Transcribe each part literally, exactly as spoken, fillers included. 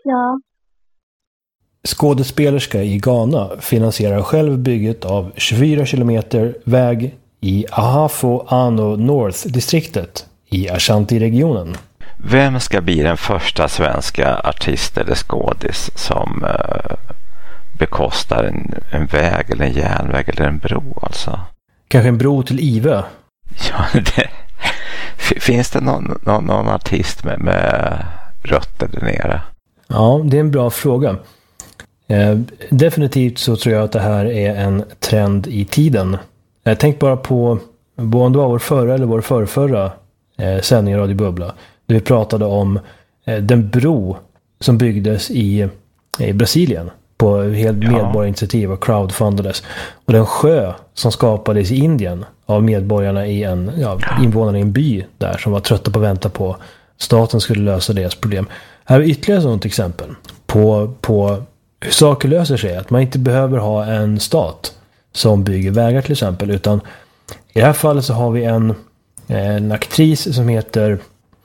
Ja. Skådespelerska i Ghana finansierar själv bygget av tjugofyra kilometer väg i Ahafo-Ano North-distriktet i Ashanti-regionen. Vem ska bli den första svenska artist eller skådis som eh, bekostar en, en väg eller en järnväg eller en bro alltså? Kanske en bro till Ive? Ja, det, finns det någon, någon, någon artist med, med rötter där nere? Ja, det är en bra fråga. Eh, definitivt så tror jag att det här är en trend i tiden. Jag tänk bara på om det var vår förra eller vår förrförra eh, sändning Radio Bubbla. Där vi pratade om eh, den bro som byggdes i, i Brasilien på helt medborgarinitiativ och crowdfundades. Och den sjö som skapades i Indien av medborgarna i en, ja, invånarna i en by där som var trötta på att vänta på staten skulle lösa deras problem. Här är ytterligare ett sådant exempel på, på hur saker löser sig. Att man inte behöver ha en stat som bygger vägar till exempel, utan i det här fallet så har vi en, en aktris som heter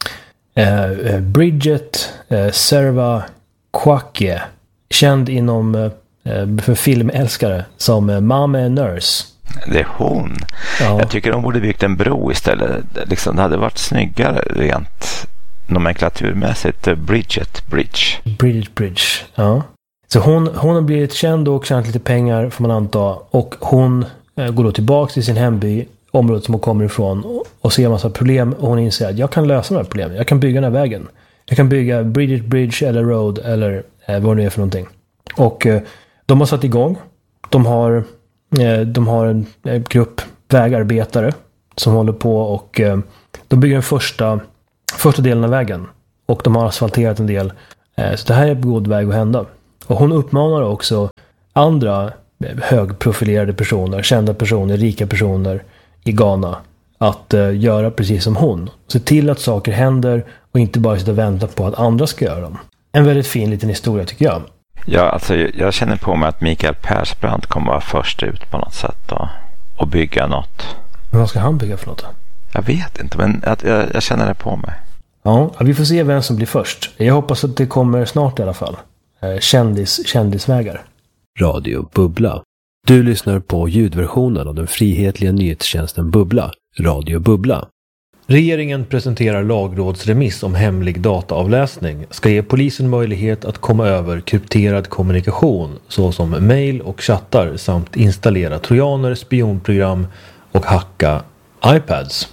eh, Bridget eh, Serva Kwake, känd inom eh, för filmälskare som eh, Mame Nurse. Det är hon. Ja. Jag tycker de borde byggt en bro istället. Liksom, det hade varit snyggare rent nomenklaturmässigt. Bridget Bridge. Bridget Bridge, ja. Så hon, hon har blivit känd och tjänat lite pengar får man anta. Och hon eh, går då tillbaka till sin hemby, området som hon kommer ifrån, och, och ser en massa problem. Och hon inser att jag kan lösa de här problemen. Jag kan bygga den här vägen. Jag kan bygga Bridget Bridge eller Road eller eh, vad det är för någonting. Och eh, de har satt igång. De har, eh, de har en eh, grupp vägarbetare som håller på och eh, de bygger den första, första delen av vägen. Och de har asfalterat en del. Eh, så det här är en god väg att hända. Och hon uppmanar också andra högprofilerade personer, kända personer, rika personer i Ghana att uh, göra precis som hon. Se till att saker händer och inte bara sitta och vänta på att andra ska göra dem. En väldigt fin liten historia tycker jag. Ja, alltså jag känner på mig att Mikael Persbrandt kommer vara först ut på något sätt då, och bygga något. Men vad ska han bygga för något då? Jag vet inte, men jag, jag, jag känner det på mig. Ja, vi får se vem som blir först. Jag hoppas att det kommer snart i alla fall. Kändis, kändisvägar. Radio Bubbla. Du lyssnar på ljudversionen av den frihetliga nyhetstjänsten Bubbla. Radio Bubbla. Regeringen presenterar lagrådsremiss om hemlig dataavläsning. Ska ge polisen möjlighet att komma över krypterad kommunikation såsom mejl och chattar samt installera trojaner, spionprogram och hacka iPads.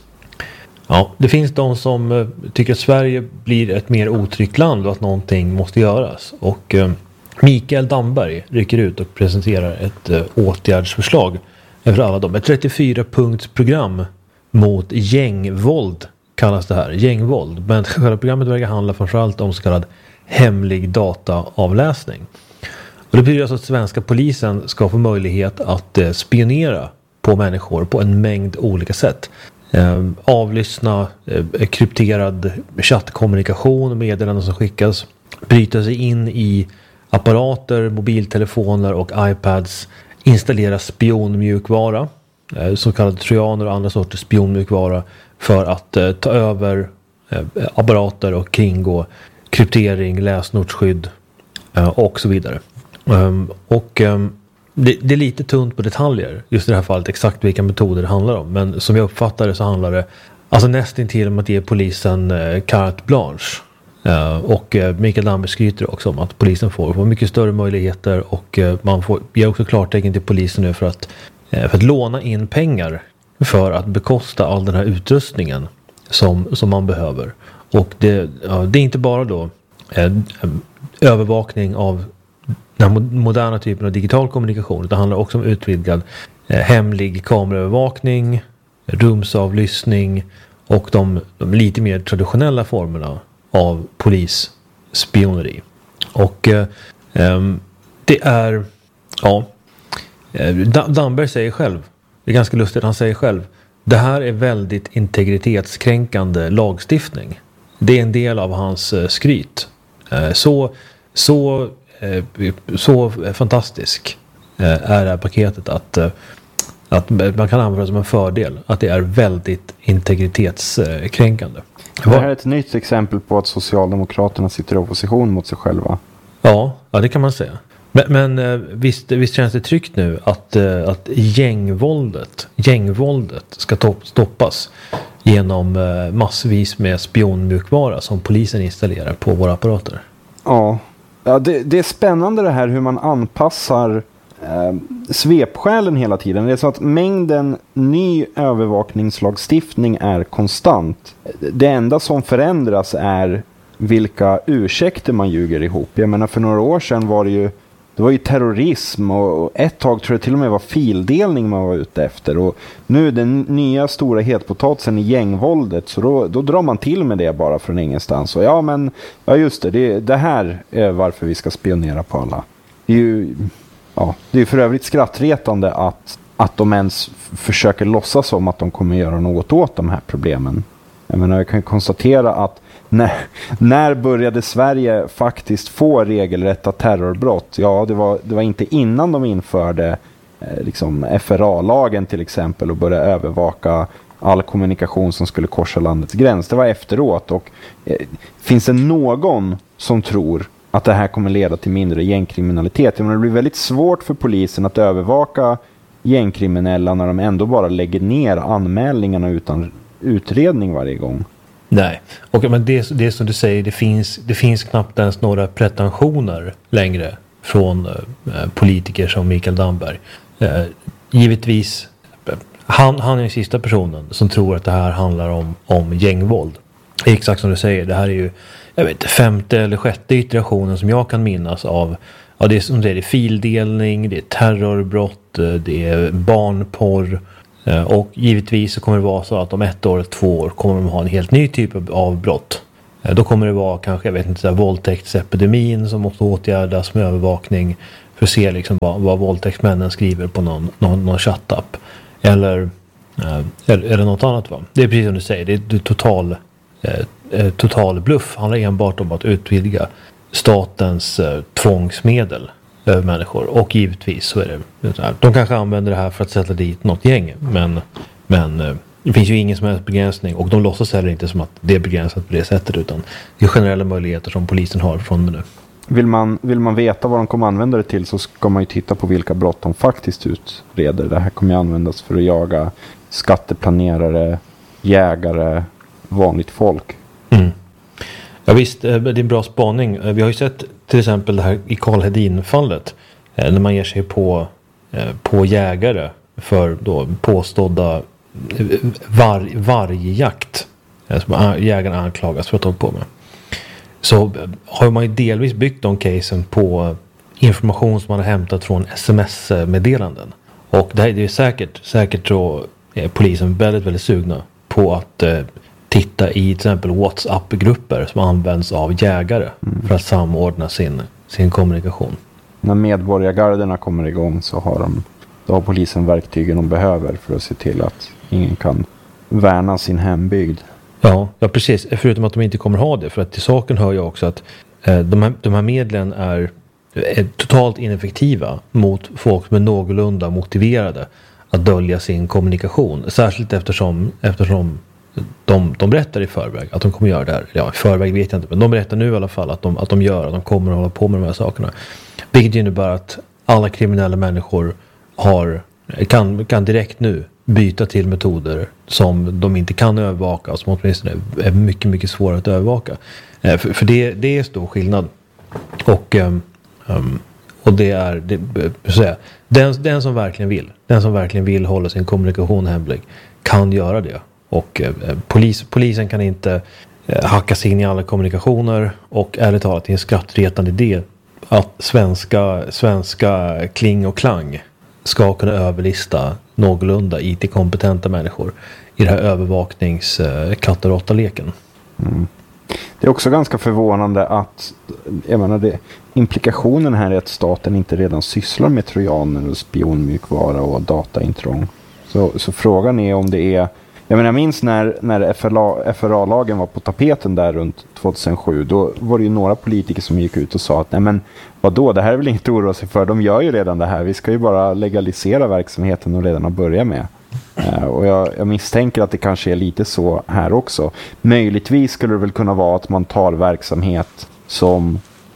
Ja, det finns de som tycker att Sverige blir ett mer otryggt land och att någonting måste göras. Och eh, Mikael Damberg rycker ut och presenterar ett eh, åtgärdsförslag för alla dem. Ett trettiofyra punktsprogram mot gängvåld kallas det här. Gängvåld. Men själva programmet verkar handla framförallt om så kallad hemlig dataavläsning. Och det betyder alltså att svenska polisen ska få möjlighet att eh, spionera på människor på en mängd olika sätt. Eh, avlyssna eh, krypterad chattkommunikation och meddelanden som skickas, bryta sig in i apparater, mobiltelefoner och iPads, installera spionmjukvara, eh, så kallade trojaner och andra sorters spionmjukvara för att eh, ta över eh, apparater och kringgå kryptering, läsnotsskydd eh, och så vidare. Um, och um, Det, det är lite tunt på detaljer just i det här fallet exakt vilka metoder det handlar om. Men som jag uppfattar det så handlar det alltså nästintill om att ge polisen eh, carte blanche. Eh, och eh, Mikael Damberg skryter också om att polisen får, får mycket större möjligheter och eh, man får ger också klartecken till polisen nu för att, eh, för att låna in pengar för att bekosta all den här utrustningen som, som man behöver. Och det, ja, det är inte bara då eh, övervakning av den moderna typen av digital kommunikation. Det handlar också om utvidgad eh, hemlig kameraövervakning, rumsavlyssning och de, de lite mer traditionella formerna av polisspioneri. Och eh, eh, det är ja eh, Damberg säger själv, det är ganska lustigt, han säger själv, det här är väldigt integritetskränkande lagstiftning. Det är en del av hans eh, skryt. Eh, så så Så fantastisk är det här paketet att, att man kan använda det som en fördel. Att det är väldigt integritetskränkande. Det här är ett nytt exempel på att Socialdemokraterna sitter i opposition mot sig själva. Ja, ja det kan man säga. Men, men visst, visst känns det tryggt nu att, att gängvåldet, gängvåldet ska topp, stoppas genom massvis med spionmjukvara som polisen installerar på våra apparater. Ja, ja det, det är spännande det här hur man anpassar eh, svepskälen hela tiden. Det är så att mängden ny övervakningslagstiftning är konstant. Det enda som förändras är vilka ursäkter man ljuger ihop. Jag menar, för några år sedan var det ju Det var ju terrorism och ett tag tror jag till och med var fildelning man var ute efter. Och nu den nya stora hetpotatisen i gängvåldet, så då, då drar man till med det bara från ingenstans. Och ja men, ja just det, det, det här är varför vi ska spionera på alla. Det är ju, ja, det är för övrigt skrattretande att, att de ens f- försöker låtsas som att de kommer göra något åt de här problemen. Jag menar, jag kan konstatera att När, när började Sverige faktiskt få regelrätta terrorbrott? Ja, det var, det var inte innan de införde eh, liksom F R A-lagen till exempel och började övervaka all kommunikation som skulle korsa landets gräns. Det var efteråt. Och eh, finns det någon som tror att det här kommer leda till mindre gängkriminalitet? Jag menar, det blir väldigt svårt för polisen att övervaka gängkriminella när de ändå bara lägger ner anmälningarna utan utredning varje gång. Nej, och men det, det som du säger, det finns, det finns knappt ens några pretensioner längre från eh, politiker som Mikael Damberg. Eh, givetvis, han, han är den sista personen som tror att det här handlar om, om gängvåld. Exakt som du säger, det här är ju jag vet, femte eller sjätte iterationen som jag kan minnas av, ja, det är som det är, det är fildelning, det är terrorbrott, det är barnporr. Och givetvis så kommer det vara så att om ett år eller två år kommer de ha en helt ny typ av brott. Då kommer det vara kanske, jag vet inte, så här, våldtäktsepidemin som måste åtgärdas med övervakning för att se liksom vad, vad våldtäktsmännen skriver på någon, någon, någon chattapp. Eller, eller, eller något annat. Va? Det är precis som du säger, det är, det är total, eh, total bluff. Det handlar enbart om att utvidga statens eh, tvångsmedel över människor. Och givetvis så är det, de kanske använder det här för att sätta dit något gäng, men, men det finns ju ingen som helst begränsning, och de låtsas heller inte som att det är begränsat på det sättet, utan det är generella möjligheter som polisen har från nu. Vill man, vill man veta vad de kommer använda det till, så ska man ju titta på vilka brott de faktiskt utreder. Det här kommer ju användas för att jaga skatteplanerare, jägare, vanligt folk. Mm. Ja visst, det är en bra spaning. Vi har ju sett till exempel det här i Karl Hedin-fallet, när man ger sig på, på jägare för då påstådda var, vargjakt som jägarna anklagas för att ta på med. Så har man ju delvis byggt de casen på information som man har hämtat från sms-meddelanden. Och det här är säkert, säkert så är polisen väldigt, väldigt sugna på att eh, titta i till exempel WhatsApp-grupper som används av jägare mm. för att samordna sin, sin kommunikation. När medborgargarderna kommer igång så har, de, då har polisen verktygen de behöver för att se till att ingen kan värna sin hembygd. Ja, ja, precis. Förutom att de inte kommer ha det. För att till saken hör jag också att eh, de, här, de här medlen är, är totalt ineffektiva mot folk som är någorlunda motiverade att dölja sin kommunikation. Särskilt eftersom, eftersom de, de berättar i förväg att de kommer göra det här. Ja, i förväg vet jag inte, men de berättar nu i alla fall att de, att de gör, att de kommer att hålla på med de här sakerna. Vilket innebär att alla kriminella människor har, kan, kan direkt nu byta till metoder som de inte kan övervaka och som åtminstone är mycket, mycket svårare att övervaka. För, för det, det är stor skillnad. Och, um, och det är det, så säga, den, den som verkligen vill, den som verkligen vill hålla sin kommunikation hemlig kan göra det. Och eh, polis, polisen kan inte eh, hacka sig in i alla kommunikationer, och ärligt talat, det är en skrattretande idé att svenska, svenska kling och klang ska kunna överlista någorlunda I T-kompetenta människor i det här övervaknings eh, katt och råtta-leken. Mm. Det är också ganska förvånande att jag menar det, implikationen här är att staten inte redan sysslar med trojaner och spionmjukvara och dataintrång. Så, så frågan är om det är, jag menar jag minns när, när F R A-lagen var på tapeten där runt tjugohundrasju, då var det ju några politiker som gick ut och sa att nej men vadå, det här är väl inte oroa sig för, de gör ju redan det här, vi ska ju bara legalisera verksamheten och redan ha börjat med. Uh, och jag, jag misstänker att det kanske är lite så här också. Möjligtvis skulle det väl kunna vara att man tar verksamhet som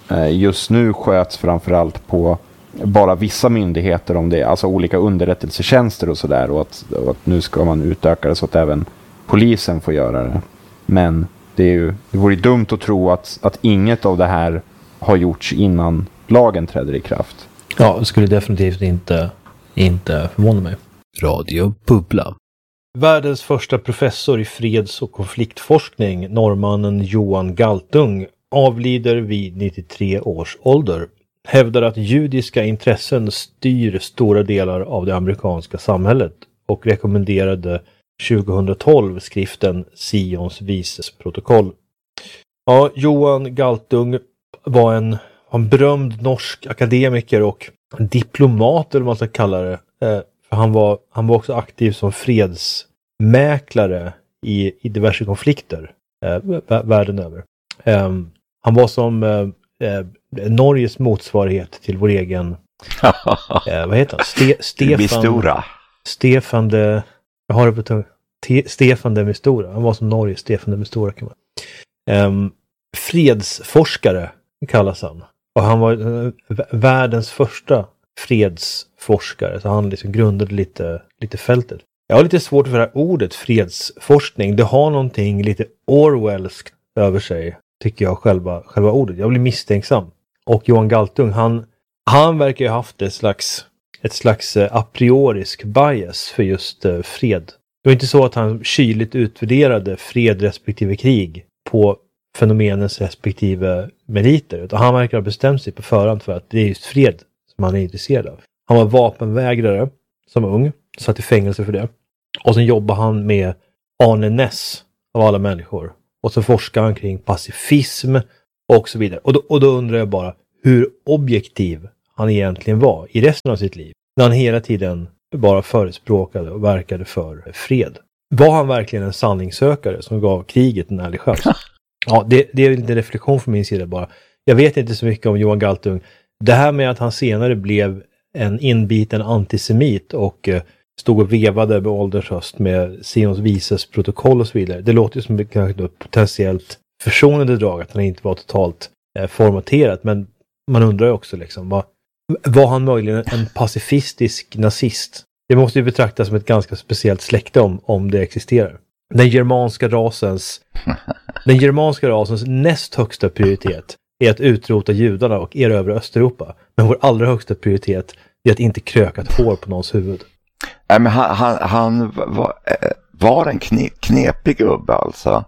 just nu sköts framförallt på bara vissa myndigheter, om det, alltså olika underrättelsetjänster och sådär, och att, och att nu ska man utöka det så att även polisen får göra det. Men det, är ju, det vore dumt att tro att, att inget av det här har gjorts innan lagen träder i kraft. Ja, det skulle definitivt inte, inte förvåna mig. Radio Bubbla. Världens första professor i freds- och konfliktforskning, norrmannen Johan Galtung, avlider vid nittiotre års ålder. Hävdar att judiska intressen styr stora delar av det amerikanska samhället och rekommenderade tjugohundratolv skriften Sions vises protokoll. Ja, Johan Galtung var en, en berömd norsk akademiker och diplomat, eller vad man ska kalla det. Eh, för han var, han var också aktiv som fredsmäklare i, i diverse konflikter eh, världen över. Eh, han var som eh, eh, Norges motsvarighet till vår egen eh, vad heter han? Ste, Stefan Stefan de jag har det på tung. Te, Stefan de Mistura. Han var som Norges Stefan de Mistura kan man. Um, fredsforskare kallas han. Och han var uh, världens första fredsforskare. Så han liksom grundade lite, lite fältet. Jag har lite svårt för det här ordet fredsforskning. Det har någonting lite Orwellskt över sig, tycker jag, själva, själva ordet. Jag blir misstänksam. Och Johan Galtung, han, han verkar ju ha haft ett slags, ett slags uh, a priorisk bias för just uh, fred. Det var inte så att han kyligt utvärderade fred respektive krig på fenomenens respektive meriter. Utan han verkar ha bestämt sig på förhand för att det är just fred som han är intresserad av. Han var vapenvägrare som ung, satt i fängelse för det. Och sen jobbade han med Arne Näss av alla människor. Och så forskade han kring pacifism och så vidare. Och då, och då undrar jag bara hur objektiv han egentligen var i resten av sitt liv. När han hela tiden bara förespråkade och verkade för fred. Var han verkligen en sanningssökare som gav kriget en ärlig chans? Ja, det, det är en reflektion från min sida bara. Jag vet inte så mycket om Johan Galtung. Det här med att han senare blev en inbiten antisemit och eh, stod och vevade med åldershöst med Sions vises protokoll och så vidare. Det låter ju som ett, ett potentiellt försonande drag att han inte var totalt eh, formaterat. Men man undrar ju också liksom, vad, var han möjligen en pacifistisk nazist? Det måste ju betraktas som ett ganska speciellt släkte om, om det existerar. Den germanska rasens den germanska rasens näst högsta prioritet är att utrota judarna och erövra Östeuropa. Men vår allra högsta prioritet är att inte kröka ett hår på någons huvud. Nej, men han, han, han var, var en kne, knepig gubbe alltså.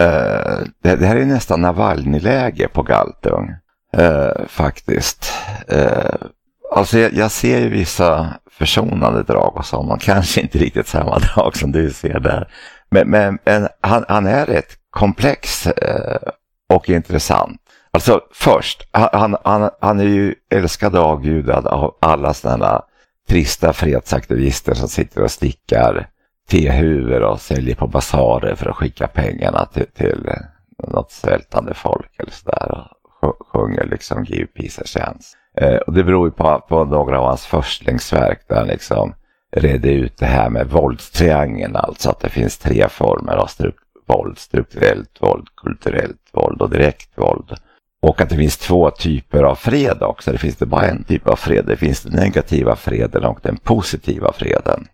Uh, det, det här är nästan Navalny-läge på Galtung. Uh, faktiskt. Uh, alltså jag, jag ser ju vissa försonande drag och så. Man kanske inte riktigt samma drag som du ser där. Men, men, men han, han är rätt komplex uh, och intressant. Alltså först, han, han, han är ju älskad och avgudad av alla sådana trista fredsaktivister som sitter och stickar tehuvor och säljer på basarer för att skicka pengarna till, till något svältande folk eller sådär och sjunger liksom Give peace a chance. Eh, och det beror ju på, på några av hans förstlingsverk där han liksom redde ut det här med våldstriangeln, alltså att det finns tre former av stru- våld, strukturellt våld, kulturellt våld och direkt våld. Och att det finns två typer av fred också. Det finns inte bara en typ av fred. Det finns den negativa freden och den positiva freden.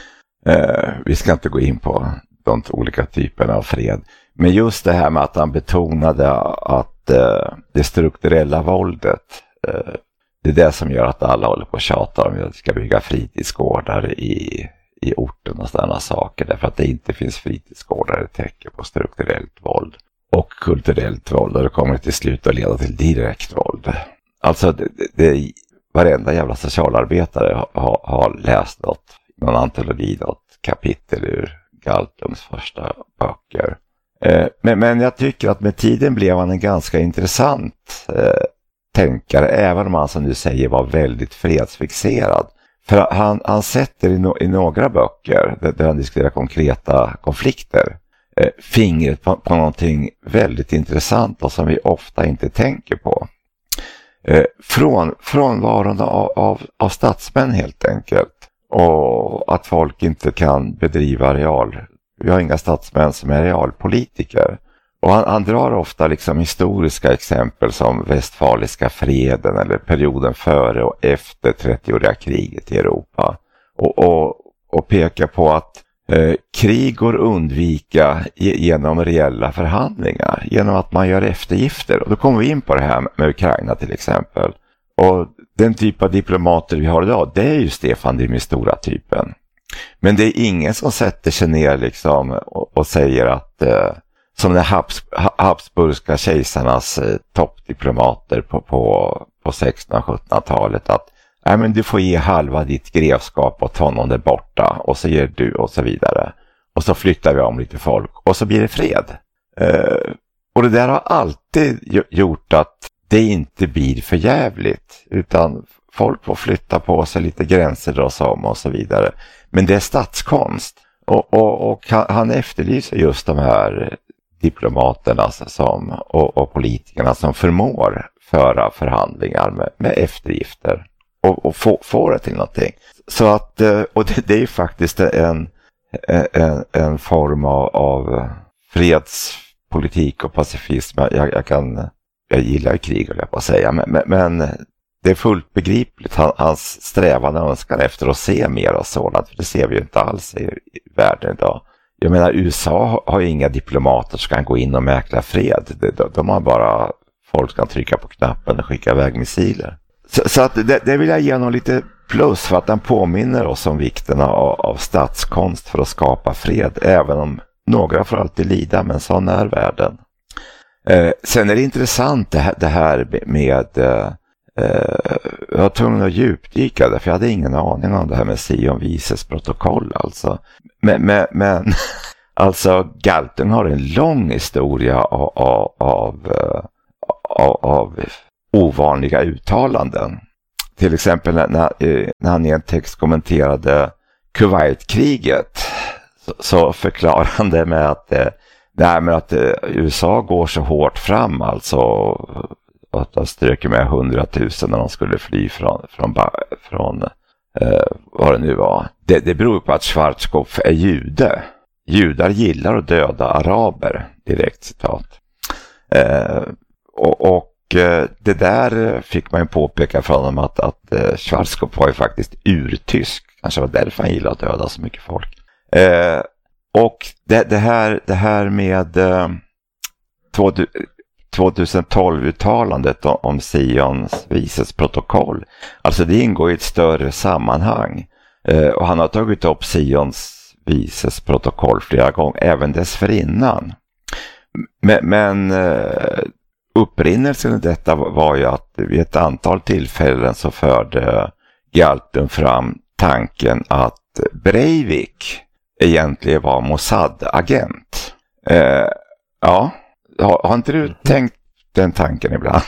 Eh, vi ska inte gå in på de olika typerna av fred. Men just det här med att han betonade att eh, det strukturella våldet, eh, det är det som gör att alla håller på och tjatar om att vi ska bygga fritidsgårdar i, i orten och sådana saker. Därför att det inte finns fritidsgårdar det täcker på strukturellt våld. Och kulturellt våld, och det kommer till slut att leda till direkt våld. Alltså det, det, varenda jävla socialarbetare har, har läst något, någon antologi, något kapitel ur Galtungs första böcker. Eh, men, men jag tycker att med tiden blev han en ganska intressant eh, tänkare, även om han som du säger var väldigt fredsfixerad. För han, han sätter i, no, i några böcker där, där han diskuterar konkreta konflikter fingret på, på någonting väldigt intressant och som vi ofta inte tänker på. Eh, från, frånvarande av, av, av statsmän helt enkelt. Och att folk inte kan bedriva real... Vi har inga statsmän som är realpolitiker. Och han, han drar ofta liksom historiska exempel som Västfaliska freden eller perioden före och efter trettioåriga kriget i Europa. Och, och, och pekar på att eh, krig går undvika genom reella förhandlingar. Genom att man gör eftergifter. Och då kommer vi in på det här med Ukraina till exempel. Och den typ av diplomater vi har idag, det är ju Stefan de Mistura-typen. Men det är ingen som sätter sig ner liksom och, och säger att... Eh, som de Habs, Habsburgska kejsarnas eh, toppdiplomater på, på, på sextonhundra- och sjuttonhundratalet att nej, men du får ge halva ditt grevskap och ta honom där borta och så ger du och så vidare. Och så flyttar vi om lite folk och så blir det fred. Eh, och det där har alltid gjort att det inte blir för jävligt utan folk får flytta på sig lite gränser dras om och så vidare. Men det är statskonst och, och, och han efterlyser just de här diplomaterna som, och, och politikerna som förmår föra förhandlingar med, med eftergifter och, och få, få det till någonting. Så att, och det, det är ju faktiskt en, en, en form av, av fredspolitik och pacifism. Jag, jag, kan, jag gillar krig, vill jag på att säga, men, men, men det är fullt begripligt. Hans strävan och önskan efter att se mer av sådant, för det ser vi ju inte alls i, i världen idag. Jag menar, U S A har ju inga diplomater som kan gå in och mäkla fred. De, de, de har bara folk som kan trycka på knappen och skicka iväg missiler. Så, så att det, det vill jag ge honom lite plus för att den påminner oss om vikten av, av statskonst för att skapa fred. Även om några får alltid lida, men sån är världen. Eh, sen är det intressant det här, det här med... Eh, jag var tvungen att djupdyka det, för jag hade ingen aning om det här med Sion Vises protokoll alltså. Men, men, men alltså Galtung har en lång historia av, av, av, av, av ovanliga uttalanden. Till exempel när, när han i en text kommenterade Kuwaitkriget så, så förklarade han det med att, nej, men att U S A går så hårt fram alltså, att de ströker med hundratusen när de skulle fly från, från, från eh, vad det nu var. Det, det beror på att Schwarzkopf är jude. Judar gillar att döda araber, direkt citat. Eh, och och eh, det där fick man ju påpeka från dem att, att eh, Schwarzkopf var ju faktiskt urtysk. Kanske var därför han gillade att döda så mycket folk. Eh, och det, det, här, det här med eh, två, tjugotolv-uttalandet om Sions Vises protokoll. Alltså det ingår i ett större sammanhang. Eh, och han har tagit upp Sions Vises protokoll flera gånger, även dessförinnan. Men, men eh, upprinnelsen i detta var ju att vid ett antal tillfällen så förde Galtung fram tanken att Breivik egentligen var Mossad-agent. Eh, ja, har, har inte du mm. tänkt den tanken ibland?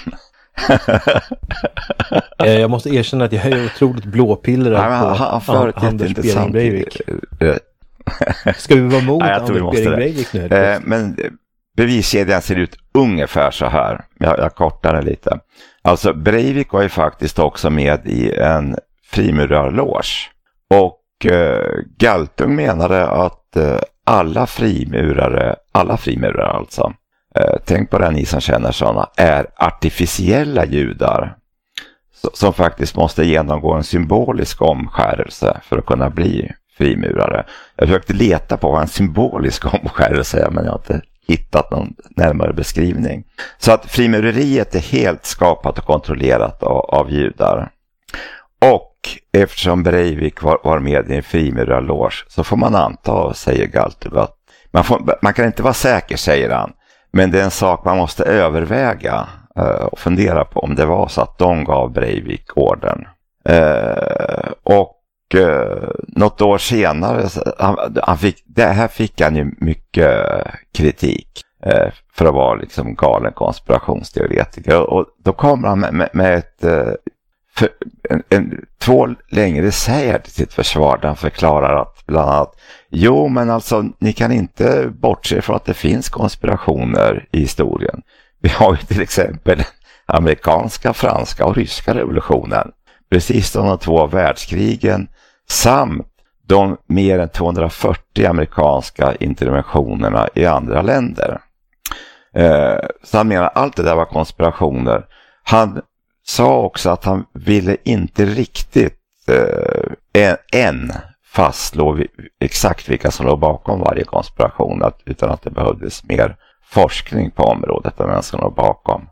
Jag måste erkänna att jag är otroligt blåpillrad på han, han Anders Behring Breivik. Ska vi vara mot Nej, Anders Behring Breivik nu? Eh, men beviskedjan ser ut ungefär så här. Jag, jag kortar det lite. Alltså Breivik var ju faktiskt också med i en frimurarloge. Och eh, Galtung menade att eh, alla frimurare, alla frimurare alltså, eh, tänk på det ni som känner sådana, är artificiella judar. Så, som faktiskt måste genomgå en symbolisk omskärelse för att kunna bli frimurare. Jag försökte leta på vad en symbolisk omskärelse är, men jag har inte hittat någon närmare beskrivning. Så att frimureriet är helt skapat och kontrollerat av, av judar. Och eftersom Breivik var, var med i en frimurarloge så får man anta, säger Galtung, att man, får, man kan inte vara säker, säger han. Men det är en sak man måste överväga uh, och fundera på om det var så att de gav Breivik orden. Uh, och uh, något år senare, han, han fick, det här fick han ju mycket kritik uh, för att vara liksom galen konspirationsteoretiker. Och då kommer han med, med, med ett... Uh, För en, en, två längre säger till sitt försvar där han förklarar att bland annat, jo men alltså ni kan inte bortse från att det finns konspirationer i historien. Vi har ju till exempel amerikanska, franska och ryska revolutionen, precis som de två världskrigen samt de mer än tvåhundrafyrtio amerikanska interventionerna i andra länder. Eh, så han menar allt det där var konspirationer. Han sa också att han ville inte riktigt eh, än fastslå vi, exakt vilka som låg bakom varje konspiration, att, utan att det behövdes mer forskning på området än vem som låg bakom.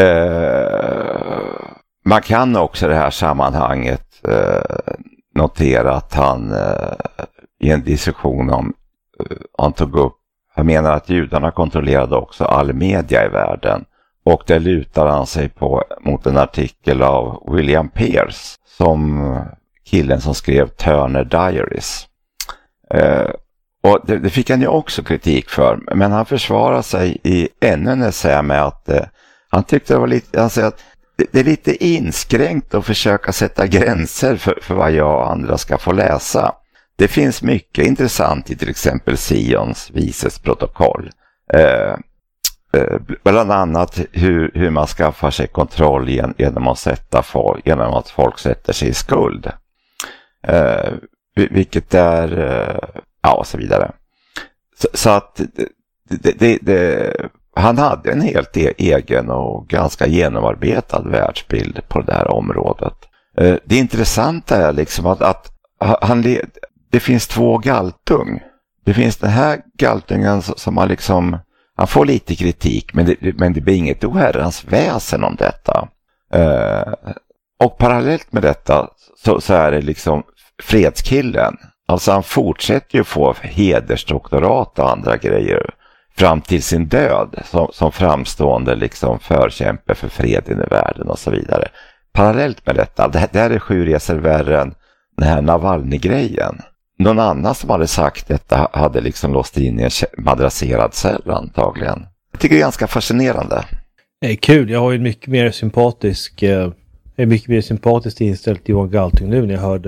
Eh, man kan också i det här sammanhanget eh, notera att han eh, i en diskussion om eh, han tog upp, han menar att judarna kontrollerade också all media i världen, och det lutar han sig på mot en artikel av William Pierce, som killen som skrev Turner Diaries. Eh, och det, det fick han ju också kritik för, men han försvarar sig i ännu en essä med att eh, han tyckte det var lite, han säger att det, det är lite inskränkt att försöka sätta gränser för, för vad jag och andra ska få läsa. Det finns mycket intressant i till exempel Sions vises protokoll. Eh, eh, bland annat hur, hur man skaffar sig kontroll gen, genom, att sätta folk, genom att folk sätter sig i skuld. Eh, vilket är, eh, ja och så vidare. Så, så att det, det, det, han hade en helt e- egen och ganska genomarbetad världsbild på det här området. Eh, det intressanta är liksom att, att han led, det finns två galtung. Det finns den här galtungen som har liksom, han får lite kritik, men det, men det blir inget oherrans väsen om detta. Eh, och parallellt med detta så, så är det liksom fredskillen. Alltså han fortsätter ju få hedersdoktorat och andra grejer fram till sin död som, som framstående liksom förkämpe för freden i världen och så vidare. Parallellt med detta, det, det här är sju resor värre än den här Navalny-grejen. Någon annan som hade sagt detta hade liksom låst in i en madrasserad cell antagligen. Jag tycker det är ganska fascinerande. Det är kul, jag har ju mycket mer sympatisk, eh, är mycket mer sympatiskt inställd till Johan Galtung nu när jag hörde